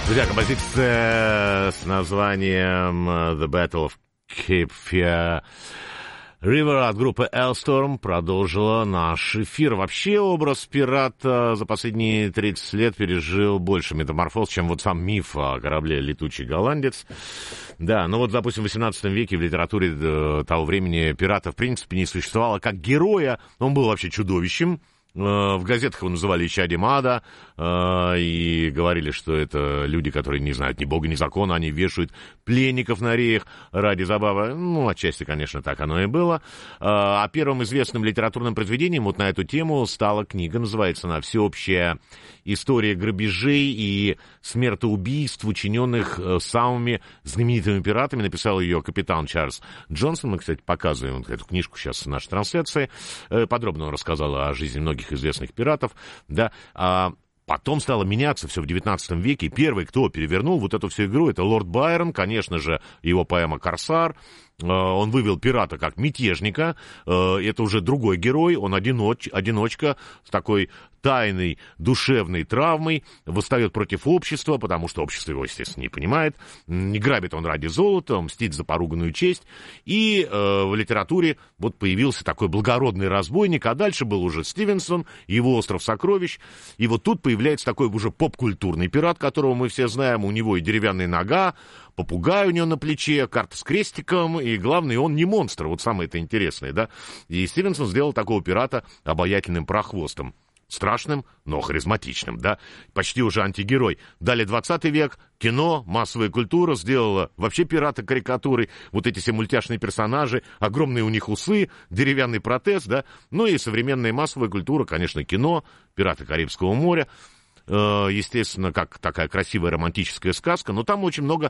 Друзья, композиция с названием The Battle of Cape Fear River от группы Hellstorm продолжила наш эфир. Вообще образ пирата за последние 30 лет пережил больше метаморфоз, чем вот сам миф о корабле «Летучий голландец». Да, ну вот, допустим, в 18 веке в литературе того времени пирата в принципе не существовало как героя. Он был вообще чудовищем. В газетах его называли исчадием ада, и говорили, что это люди, которые не знают ни бога, ни закона, они вешают пленников на реях ради забавы. Ну, отчасти, конечно, так оно и было. А первым известным литературным произведением вот на эту тему стала книга, называется она «Всеобщая история грабежей и смертоубийств, учиненных самыми знаменитыми пиратами». Написал ее капитан Чарльз Джонсон. Мы, кстати, показываем эту книжку сейчас в нашей трансляции. Подробно он рассказал о жизни многих известных пиратов, да, потом стало меняться все в 19 веке. Первый, кто перевернул вот эту всю игру, это лорд Байрон, конечно же, его поэма «Корсар». Он вывел пирата как мятежника, это уже другой герой, он одиночка с такой тайной душевной травмой, восстает против общества, потому что общество его, естественно, не понимает, не грабит он ради золота, он мстит за поруганную честь, и в литературе вот появился такой благородный разбойник, а дальше был уже Стивенсон, его «Остров сокровищ», и вот тут появляется такой уже поп-культурный пират, которого мы все знаем, у него и деревянная нога, попугай у него на плече, карта с крестиком, и главное, он не монстр, вот самое это интересное, да. И Стивенсон сделал такого пирата обаятельным прохвостом. Страшным, но харизматичным, да. Почти уже антигерой. Далее 20 век, кино, массовая культура сделала вообще пирата карикатурой. Вот эти все мультяшные персонажи, огромные у них усы, деревянный протез, да. Ну и современная массовая культура, конечно, кино, «Пираты Карибского моря». Естественно, как такая красивая романтическая сказка, но там очень много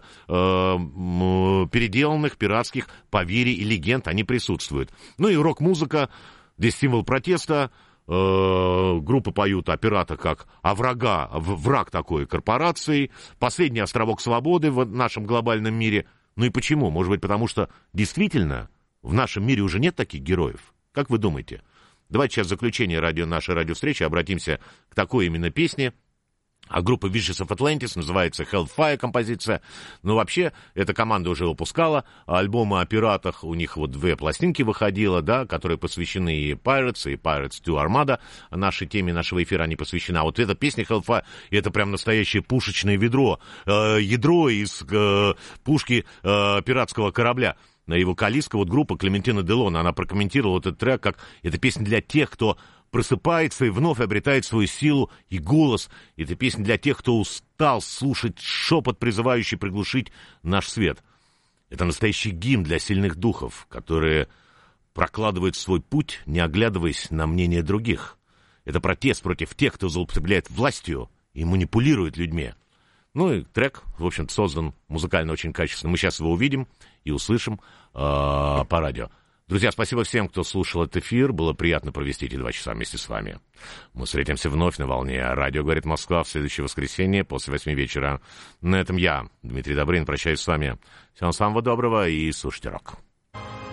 переделанных пиратских поверий и легенд, они присутствуют. Ну и рок-музыка, здесь символ протеста, группы поют о пиратах как о враг такой корпорации, последний островок свободы в нашем глобальном мире. Ну и почему? Может быть, потому что действительно в нашем мире уже нет таких героев? Как вы думаете? Давайте сейчас в заключение нашей радиовстречи обратимся к такой именно песне. А группа Vicious of Atlantis, называется Hellfire композиция. Но вообще, эта команда уже выпускала альбомы о пиратах. У них вот 2 пластинки выходило, да, которые посвящены и Pirates 2 Armada. Нашей теме нашего эфира они посвящены. А вот эта песня Hellfire, это прям настоящее пушечное ядро из пушки пиратского корабля. И вокалистка, вот группа Клементина Делона, она прокомментировала этот трек как «это песня для тех, кто просыпается и вновь обретает свою силу и голос. Это песня для тех, кто устал слушать шепот, призывающий приглушить наш свет. Это настоящий гимн для сильных духов, которые прокладывают свой путь, не оглядываясь на мнение других. Это протест против тех, кто злоупотребляет властью и манипулирует людьми». Ну и трек, в общем-то, создан музыкально очень качественно. Мы сейчас его увидим и услышим по радио. Друзья, спасибо всем, кто слушал этот эфир. Было приятно провести эти 2 часа вместе с вами. Мы встретимся вновь на волне «Радио говорит Москва» в следующее воскресенье после 8 вечера. На этом я, Дмитрий Добрын, прощаюсь с вами. Всего самого доброго и слушайте рок.